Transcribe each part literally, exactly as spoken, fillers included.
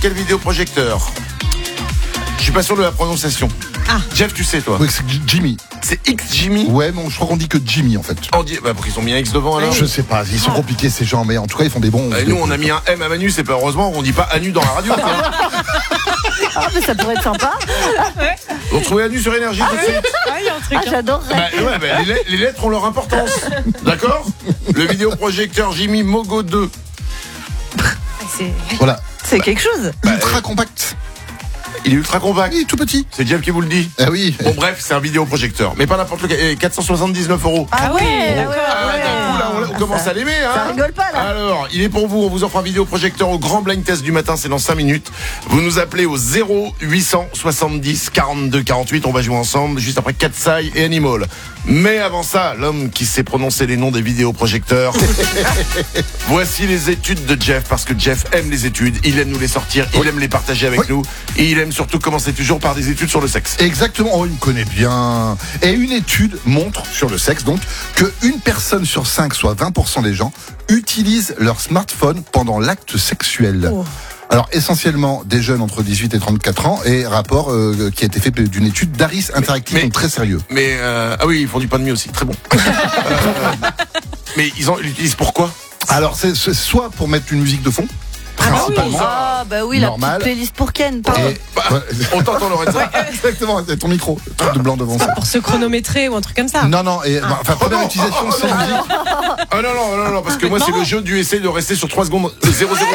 Quel vidéoprojecteur? Je suis pas sûr de la prononciation. Ah. Jeff, tu sais toi? Oui, c'est Jimmy. C'est X Jimmy? Ouais, mais je crois qu'on dit que Jimmy en fait. On dit, bah, pour qu'ils ont mis un X devant alors. Je sais pas, ils sont compliqués ces gens, mais en tout cas ils font des bons. Et nous on a mis un M à Manu, c'est pas heureusement on dit pas Anu dans la radio. Ah, mais ça pourrait être sympa. Vous retrouvez Anu sur Énergie tout de suite. Ah, il y a un truc. Ah, j'adorerais. Bah, ouais, bah, les, lettres, les lettres ont leur importance. D'accord? Le vidéoprojecteur Jimmy Mogo deux. C'est... Voilà. C'est quelque chose. Ultra compact. Il est ultra compact. Oui, tout petit. C'est Jeff qui vous le dit. Ah oui. Bon bref, c'est un vidéoprojecteur. Mais pas n'importe lequel. Et quatre cent soixante-dix-neuf euros. Ah ouais, oui, d'accord. Ah, d'un coup, là, on, on commence à l'aimer, hein. Ça rigole pas, là. Alors, il est pour vous. On vous offre un vidéoprojecteur au grand blind test du matin. C'est dans cinq minutes. Vous nous appelez au zéro huit cent soixante-dix quarante-deux quarante-huit. On va jouer ensemble juste après Katsai et Animal. Mais avant ça, l'homme qui sait prononcer les noms des vidéoprojecteurs. Voici les études de Jeff, parce que Jeff aime les études. Il aime nous les sortir. Il aime les partager avec Oui. nous. Et il aime surtout commencer toujours par des études sur le sexe. Exactement, oh, il me connaît bien. Et une étude montre sur le sexe donc que une personne sur cinq, soit vingt pour cent des gens, utilisent leur smartphone pendant l'acte sexuel. Oh. Alors essentiellement des jeunes entre dix-huit et trente-quatre ans, et rapport euh, qui a été fait d'une étude d'Aris Interactive, mais- donc très sérieux. Mais euh, ah oui, ils font du pain de mie aussi, très bon. Euh, mais ils en ils l'utilisent pourquoi? Alors c'est c'est soit pour mettre une musique de fond, Ah bah oui. principalement. Ah, bah oui, la Normal. petite playlist pour Ken, pardon. Et- Bah, ouais, on t'entend Lorenza. exactement, c'est ton micro, le truc de blanc devant ça. Pour se chronométrer ou un truc comme ça. Non, non, et, bah, enfin, première non. utilisation Oh, sans non. musique. Ah non non non non parce que moi c'est le jeu du essayer de rester sur trois secondes de zéro zéro.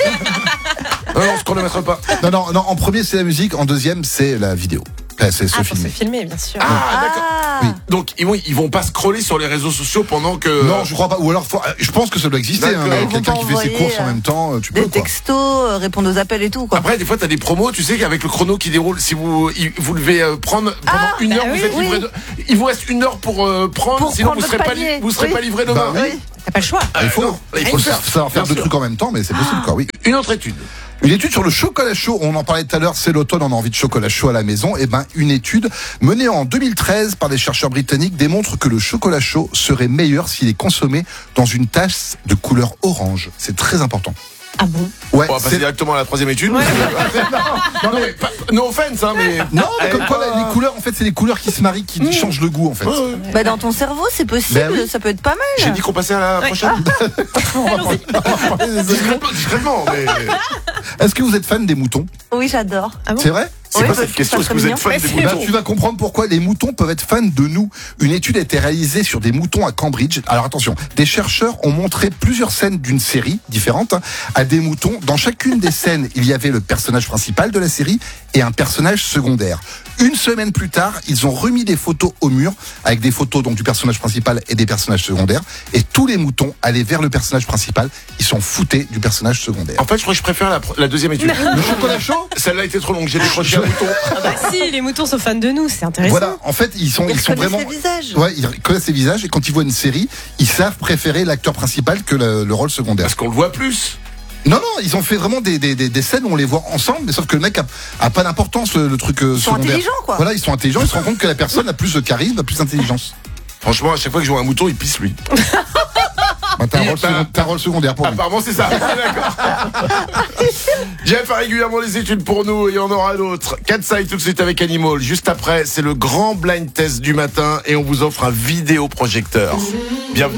Non non, on se chronomètre pas. Non, non, non, en premier c'est la musique, en deuxième c'est la vidéo. Là, c'est se Ah, pour se filmer. filmer, bien sûr. Ah d'accord. Ah, Oui. Donc ils vont ils vont pas scroller sur les réseaux sociaux pendant que. Non, je crois pas. Ou alors, faut- je pense que ça doit exister. D'accord. Hein, mais Ils vont quelqu'un pas qui fait ses envoyer, courses en euh, même temps, tu peux des quoi. textos, euh, répondre aux appels et tout, quoi. Après des fois t'as des promos, tu sais qu'avec le chrono qui déroule, si vous il- vous devez euh, prendre pendant Ah, une bah heure, oui, vous êtes livré. oui. De... Il vous reste une heure pour euh, prendre, Pour sinon prendre vous serez votre pas li- panier. vous serez Oui. pas livré demain. Bah oui. T'as pas le choix. Il faut, non, il il faut faut le faire. savoir faire Bien deux sûr. trucs en même temps, mais c'est possible, quoi, oui. Une autre étude. Une étude sur le chocolat chaud, on en parlait tout à l'heure, c'est l'automne, on a envie de chocolat chaud à la maison. Et ben, une étude menée en deux mille treize par des chercheurs britanniques démontre que le chocolat chaud serait meilleur s'il est consommé dans une tasse de couleur orange. C'est très important. Ah bon? Ouais, On va passer c'est- directement à la troisième étude. Ouais. non, non, mais pas, no offense, hein, mais. non, mais Eh, comme quoi, pas- les couleurs, en fait, c'est les couleurs qui se marient qui Mmh. changent le goût, en fait. Ouais, ouais. Bah, dans ton cerveau, c'est possible, Bah oui. ça peut être pas J'ai mal. dit qu'on passait à la Ouais. prochaine. On va parler- on va parler des animaux. Discrètement, discrètement, mais. Est-ce que vous êtes fan des moutons? Oui, j'adore. Ah bon? C'est vrai? C'est Oui, pas bah, cette question, ça est-ce que vous serait êtes fan mignon. des Ouais, Bah, moutons? tu vas comprendre pourquoi les moutons peuvent être fans de nous. Une étude a été réalisée sur des moutons à Cambridge. Alors attention, des chercheurs ont montré plusieurs scènes d'une série différente hein, à des moutons. Dans chacune des scènes, il y avait le personnage principal de la série et un personnage secondaire. Une semaine plus tard, ils ont remis des photos au mur avec des photos donc du personnage principal et des personnages secondaires. Et tous les moutons allaient vers le personnage principal. Ils s'en foutaient du personnage secondaire. En fait, je crois que je préfère la, la deuxième étude. Le chocolat chaud? Celle-là était trop longue, j'ai décroché un mouton. Ah bah si, les moutons sont fans de nous, c'est intéressant. Voilà, en fait, ils sont, Ils ils sont reconnaissent vraiment. les visages. Ouais, ils connaissent les visages et quand ils voient une série, ils savent préférer l'acteur principal que le, le rôle secondaire. Parce qu'on le voit plus. Non, non, ils ont fait vraiment des, des, des, des scènes où on les voit ensemble, mais sauf que le mec a, a pas d'importance, le, le truc euh, Ils sont secondaire. intelligents, quoi. Voilà, ils sont intelligents, ils se rendent compte que la personne a plus de charisme, a plus d'intelligence. Franchement, à chaque fois que je vois un mouton, il pisse lui. Bah, t'as un, Il- rôle bah, second- t'as un rôle secondaire pour lui. Apparemment, c'est ça. D'accord. Jeff a régulièrement les études pour nous et il y en aura d'autres. Katsai tout de suite avec Animal. Juste après, c'est le grand blind test du matin et on vous offre un vidéoprojecteur. Bienvenue.